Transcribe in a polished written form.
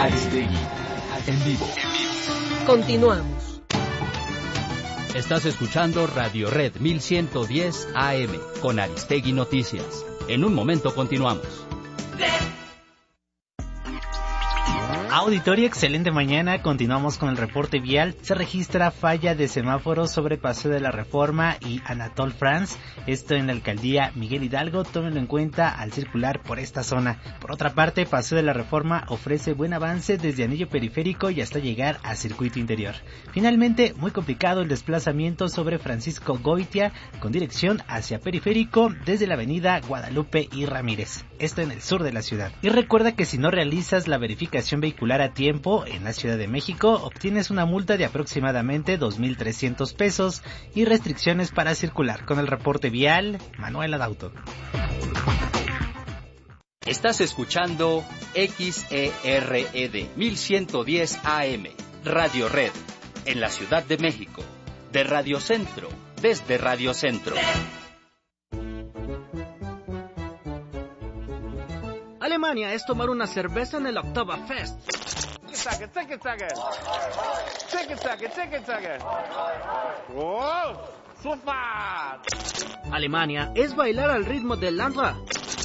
Aristegui, en vivo. Continuamos. Estás escuchando Radio Red 1110 AM con Aristegui Noticias. En un momento continuamos. Auditorio, excelente mañana. Continuamos con el reporte vial. Se registra falla de semáforos sobre Paseo de la Reforma y Anatole France. Esto en la alcaldía Miguel Hidalgo. Tómenlo en cuenta al circular por esta zona. Por otra parte, Paseo de la Reforma ofrece buen avance desde Anillo Periférico y hasta llegar a Circuito Interior. Finalmente, muy complicado el desplazamiento sobre Francisco Goitia con dirección hacia Periférico desde la avenida Guadalupe y Ramírez. Esto en el sur de la ciudad. Y recuerda que si no realizas la verificación vehicular a tiempo en la Ciudad de México, obtienes una multa de aproximadamente 2,300 pesos y restricciones para circular. Con el reporte vial, Manuel Adauto. Estás escuchando XERED 1110 AM, Radio Red, en la Ciudad de México, de Radio Centro, desde Radio Centro. Alemania es tomar una cerveza en el Oktoberfest. Alemania es bailar al ritmo del Landra.